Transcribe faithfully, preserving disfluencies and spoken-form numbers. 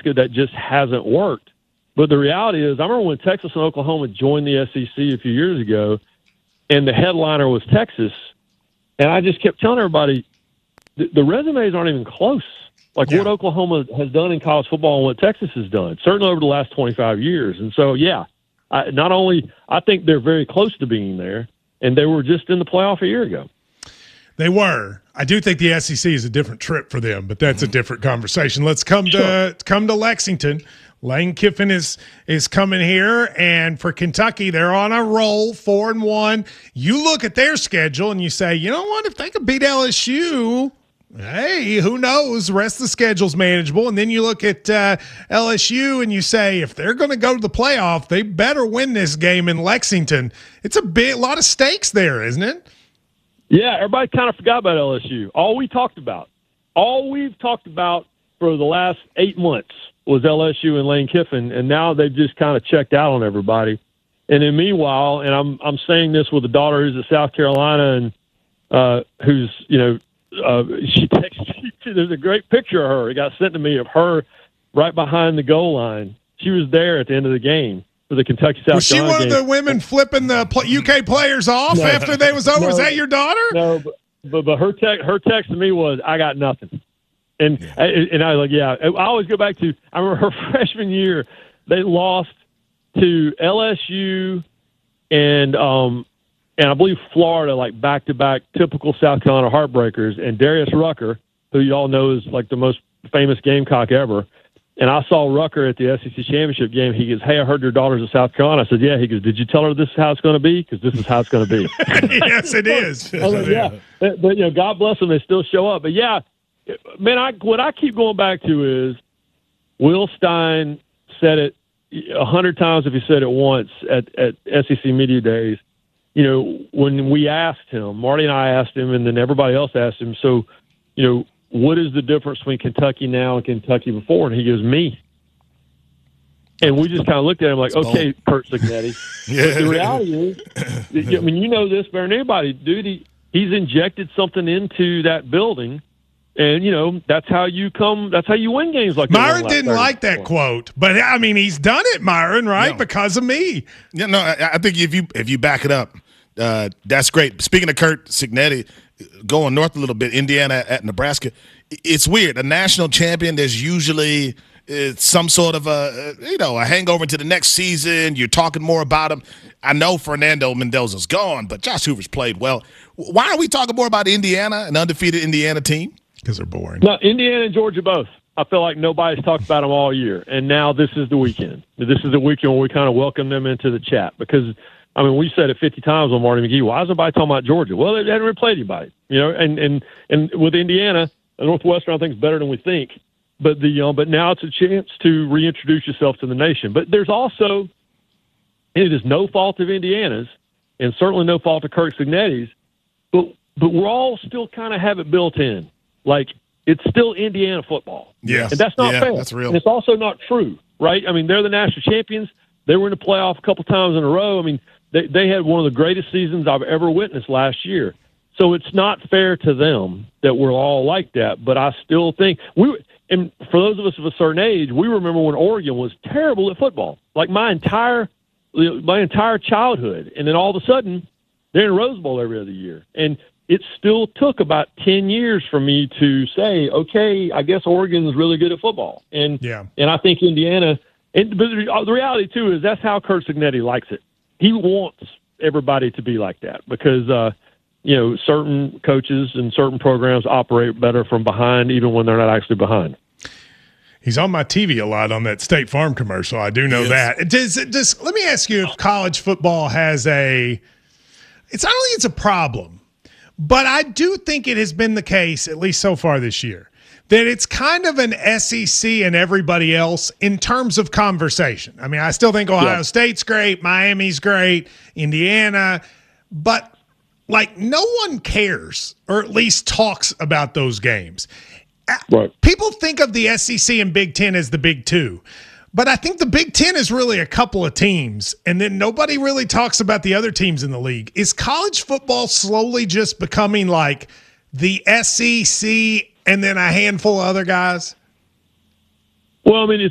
Nebraska that just hasn't worked. But the reality is, I remember when Texas and Oklahoma joined the S E C a few years ago, and the headliner was Texas, and I just kept telling everybody, the, the resumes aren't even close. Like yeah. what Oklahoma has done in college football and what Texas has done, certainly over the last twenty-five years. And so, yeah, I, not only I think they're very close to being there, and they were just in the playoff a year ago. They were. I do think the S E C is a different trip for them, but that's a different conversation. Let's come sure. to come to Lexington. Lane Kiffin is is coming here, and for Kentucky, they're on a roll, four and one. You look at their schedule and you say, you know what? If they could beat L S U. Hey, who knows? The rest of the schedule's manageable. And then you look at uh, L S U and you say, if they're going to go to the playoff, they better win this game in Lexington. It's a big, lot of stakes there, isn't it? Yeah, everybody kind of forgot about L S U. All we talked about, all we've talked about for the last eight months was L S U and Lane Kiffin, and now they've just kind of checked out on everybody. And then meanwhile, and I'm I'm saying this with a daughter who's at South Carolina and uh, who's, you know, Uh, she texted me. There's a great picture of her. It got sent to me of her right behind the goal line. She was there at the end of the game for the Kentucky South Was she Carolina one game. of the women flipping the U K players off no, after they was over? no, was that your daughter? No, but but, but her text her text to me was, "I got nothing," and yeah. I, and I was like, "Yeah." I always go back to I remember her freshman year. They lost to L S U and um. And I believe Florida, like back-to-back typical South Carolina heartbreakers, and Darius Rucker, who you all know is like the most famous Gamecock ever. And I saw Rucker at the S E C championship game. He goes, "Hey, I heard your daughter's in South Carolina." I said, "Yeah." He goes, "Did you tell her this is how it's going to be? Because this is how it's going to be." Yes, it is. I was like, yeah. But, but, you know, God bless them. They still show up. But, yeah, man, I, what I keep going back to is Will Stein said it a hundred times if he said it once at, at S E C Media Days. You know, when we asked him, Marty and I asked him, and then everybody else asked him, so, you know, what is the difference between Kentucky now and Kentucky before? And he goes, me. And we just kind of looked at him like, That's okay, bold. Curt Cignetti. yeah. But the reality is, I mean, you know this better than anybody, dude. He, he's injected something into that building. And, you know, that's how you come, that's how you win games like that. Myron didn't like that quote, but, I mean, he's done it, Myron, right? No. Because of me. Yeah, no, I, I think if you if you back it up, uh, that's great. Speaking of Curt Cignetti, going north a little bit, Indiana at Nebraska, it's weird. A national champion, there's usually uh, some sort of a, you know, a hangover into the next season. You're talking more about him. I know Fernando Mendoza's gone, but Josh Hoover's played well. Why are we talking more about Indiana, an undefeated Indiana team? Because they're boring. No, Indiana and Georgia both. I feel like nobody's talked about them all year, and now this is the weekend. This is the weekend where we kind of welcome them into the chat because, I mean, we said it fifty times on Marty McGee. Why is nobody talking about Georgia? Well, they hadn't really played anybody, you know. And and and with Indiana, Northwestern, I think is better than we think. But the you know, but now it's a chance to reintroduce yourself to the nation. But there's also, and it is no fault of Indiana's, and certainly no fault of Curt Cignetti's. But but we're all still kind of have it built in. Like, it's still Indiana football. Yeah. And that's not yeah, fair. That's real. And it's also not true, right? I mean, they're the national champions. They were in the playoff a couple times in a row. I mean, they, they had one of the greatest seasons I've ever witnessed last year. So it's not fair to them that we're all like that. But I still think we, and for those of us of a certain age, we remember when Oregon was terrible at football. Like my entire, my entire childhood. And then all of a sudden, they're in Rose Bowl every other year. And it still took about ten years for me to say, okay, I guess Oregon's really good at football. And yeah. and I think Indiana, and but the reality, too, is that's how Curt Cignetti likes it. He wants everybody to be like that because, uh, you know, certain coaches and certain programs operate better from behind even when they're not actually behind. He's on my T V a lot on that State Farm commercial. I do know yes. that. Does, does, let me ask you if college football has a – it's I don't think it's a problem. But I do think it has been the case, at least so far this year, that it's kind of an S E C and everybody else in terms of conversation. I mean, I still think Ohio yeah. State's great, Miami's great, Indiana, but like no one cares or at least talks about those games. Right. People think of the S E C and Big Ten as the Big Two. But I think the Big Ten is really a couple of teams, and then nobody really talks about the other teams in the league. Is college football slowly just becoming like the S E C and then a handful of other guys? Well, I mean,